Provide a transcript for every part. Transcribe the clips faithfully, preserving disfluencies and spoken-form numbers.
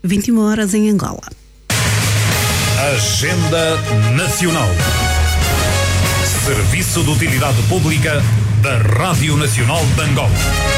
vinte e uma horas em Angola. Agenda Nacional. Serviço de Utilidade Pública da Rádio Nacional de Angola.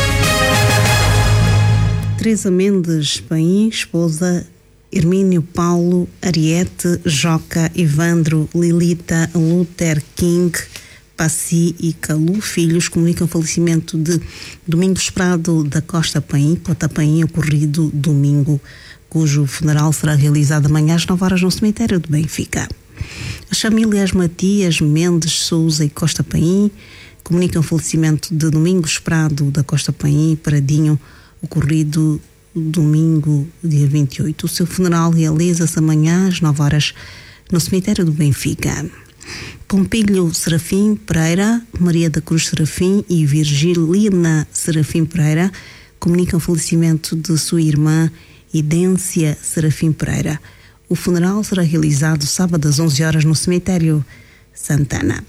Teresa Mendes Paim, esposa, Hermínio Paulo, Ariete, Joca, Ivandro, Lilita, Luther King, Passi e Calu, filhos, comunicam o falecimento de Domingos Prado da Costa Paim, Pota Paim, ocorrido domingo, cujo funeral será realizado amanhã às nove horas no cemitério de Benfica. As famílias Matias, Mendes, Souza e Costa Paim comunicam o falecimento de Domingos Prado da Costa Paim, Paradinho, ocorrido domingo, dia vinte e oito. O seu funeral realiza-se amanhã às nove horas no cemitério do Benfica. Pompilho Serafim Pereira, Maria da Cruz Serafim e Virgilina Serafim Pereira comunicam o falecimento de sua irmã Idência Serafim Pereira. O funeral será realizado sábado às onze horas no cemitério Santana.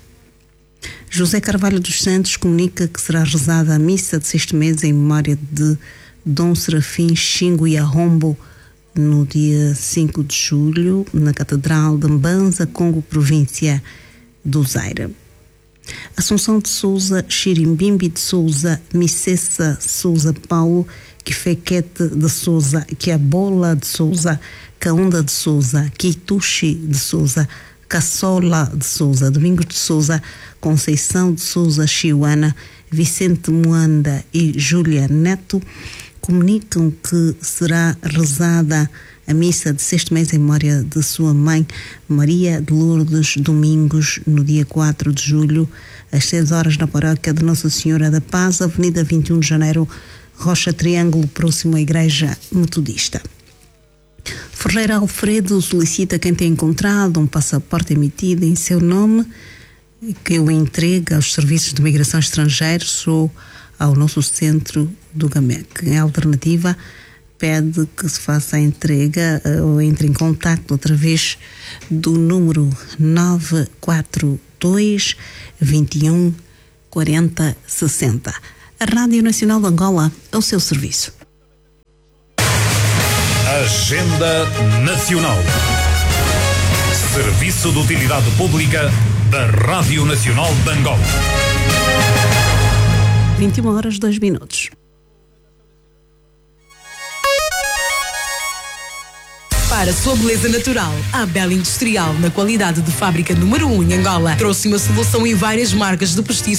José Carvalho dos Santos comunica que será rezada a missa de sexto mês em memória de Dom Serafim Xingo e Arrombo no dia cinco de julho na Catedral de Mbanza, Congo, província do Zaire. Assunção de Souza, Xirimbimbi de Souza, Micessa Souza Paulo, Kifequete de Souza, Kiabola de Souza, Kaunda de Souza, Kitushi de Souza, Cassola de Souza, Domingos de Souza, Conceição de Souza Chiuana, Vicente Moanda e Júlia Neto comunicam que será rezada a missa de sexto mês em memória de sua mãe, Maria de Lourdes Domingos, no dia quatro de julho, às seis horas, na paróquia de Nossa Senhora da Paz, Avenida vinte e um de Janeiro, Rocha Triângulo, próximo à Igreja Metodista. Ferreira Alfredo solicita quem tenha encontrado um passaporte emitido em seu nome que o entregue aos serviços de migração estrangeiros ou ao nosso centro do GAMEC. Em alternativa, pede que se faça a entrega ou entre em contacto através do número nove quatro dois, vinte e um, quarenta, sessenta. A Rádio Nacional de Angola ao seu serviço. Agenda Nacional. Serviço de Utilidade Pública da Rádio Nacional de Angola. vinte e uma horas, dois minutos. Para a sua beleza natural, a Bela Industrial, na qualidade de fábrica número um em Angola, trouxe uma solução em várias marcas de postiços